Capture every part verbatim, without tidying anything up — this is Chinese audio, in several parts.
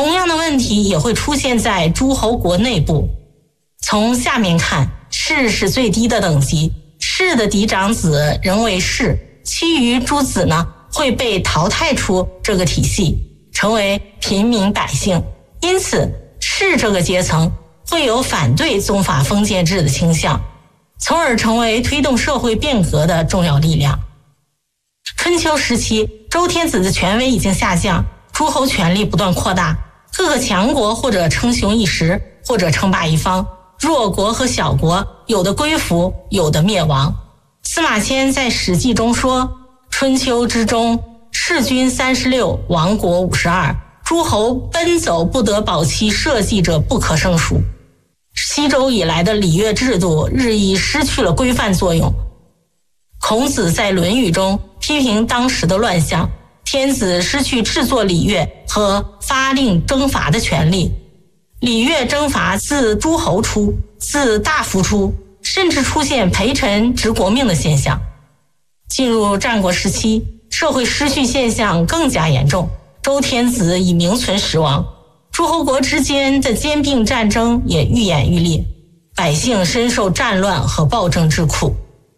同样的问题也会出现在诸侯国内部。从下面看，士是最低的等级，士的嫡长子仍为士，其余诸子呢会被淘汰出这个体系，成为平民百姓。因此士这个阶层会有反对宗法封建制的倾向，从而成为推动社会变革的重要力量。春秋时期，周天子的权威已经下降，诸侯权力不断扩大，各个强国或者称雄一时，或者称霸一方，弱国和小国有的归服，有的灭亡。司马迁在《史记》中说，春秋之中，弑君三十六，亡国五十二，诸侯奔走不得保其社稷者不可胜数。西周以来的礼乐制度日益失去了规范作用。孔子在《论语》中批评当时的乱象，天子失去制作礼乐和发令征伐的权利，礼乐征伐自诸侯出，自大夫出，甚至出现陪臣执国命的现象。进入战国时期，社会失序现象更加严重，周天子已名存实亡，诸侯国之间的兼并战争也愈演愈烈，百姓深受战乱和暴政之苦。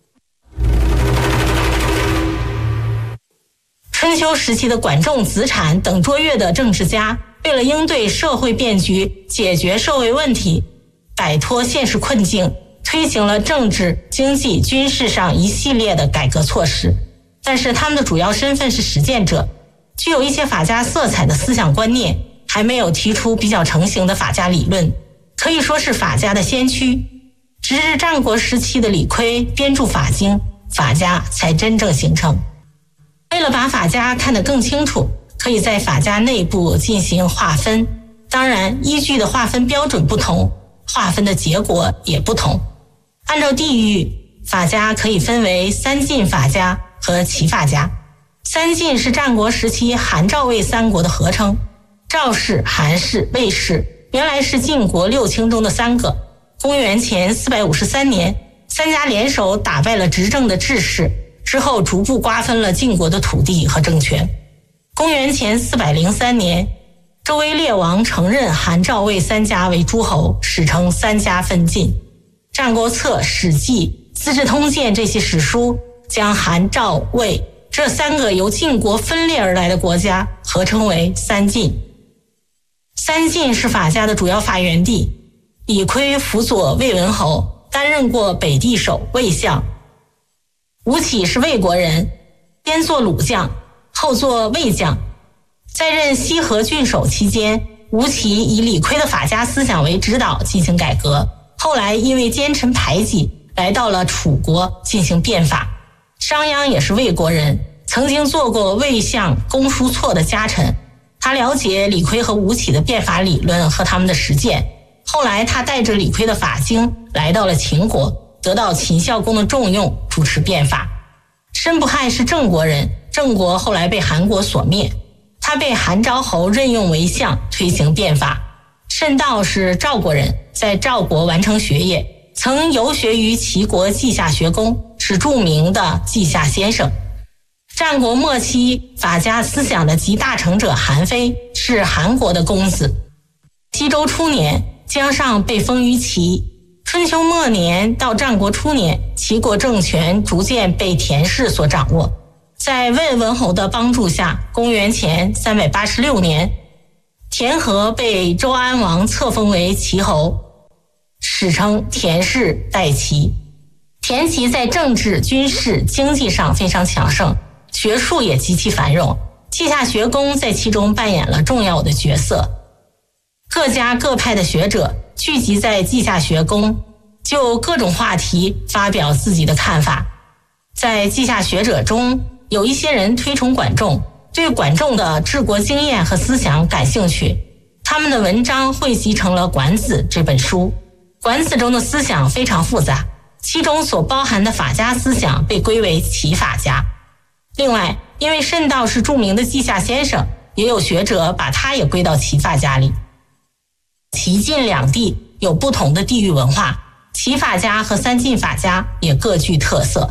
春秋时期的管仲、子产等卓越的政治家，为了应对社会变局，解决社会问题，摆脱现实困境，推行了政治、经济、军事上一系列的改革措施。但是他们的主要身份是实践者，具有一些法家色彩的思想观念，还没有提出比较成型的法家理论，可以说是法家的先驱。直至战国时期的李悝编著法经，法家才真正形成。为了把法家看得更清楚，可以在法家内部进行划分，当然依据的划分标准不同，划分的结果也不同。按照地域，法家可以分为三晋法家和齐法家。三晋是战国时期韩赵魏三国的合称，赵氏、韩氏、魏氏原来是晋国六卿中的三个。公元前四百五十三年，三家联手打败了执政的智氏，之后逐步瓜分了晋国的土地和政权。公元前四百零三年，周威烈王承认韩赵魏三家为诸侯，史称三家分晋。战国策、史记、资治通鉴这些史书将韩赵魏这三个由晋国分裂而来的国家合称为三晋。三晋是法家的主要发源地，李悝辅佐魏文侯，担任过北地守、魏相。吴起是魏国人，先做鲁将，后做魏将。在任西河郡守期间，吴起以李悝的法家思想为指导进行改革，后来因为奸臣排挤，来到了楚国进行变法。商鞅也是魏国人，曾经做过魏相公叔痤的家臣，他了解李悝和吴起的变法理论和他们的实践。后来他带着李悝的法经来到了秦国，得到秦孝公的重用，主持变法。申不害是郑国人，郑国后来被韩国所灭，他被韩昭侯任用为相，推行变法。申道是赵国人，在赵国完成学业，曾游学于齐国稷下学宫，是著名的稷下先生。战国末期法家思想的集大成者韩非是韩国的公子。西周初年，姜尚被封于齐。春秋末年到战国初年，齐国政权逐渐被田氏所掌握。在魏文侯的帮助下，公元前三百八十六年，田和被周安王册封为齐侯，史称田氏代齐。田齐在政治、军事、经济上非常强盛，学术也极其繁荣，稷下学宫在其中扮演了重要的角色。各家各派的学者聚集在稷下学宫，就各种话题发表自己的看法。在稷下学者中，有一些人推崇管仲，对管仲的治国经验和思想感兴趣，他们的文章汇集成了《管子》这本书。《管子》中的思想非常复杂，其中所包含的法家思想被归为齐法家。另外，因为申道是著名的稷下先生，也有学者把他也归到齐法家里。齐晋两地有不同的地域文化，齐法家和三晋法家也各具特色。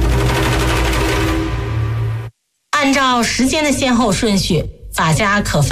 按照时间的先后顺序，法家可分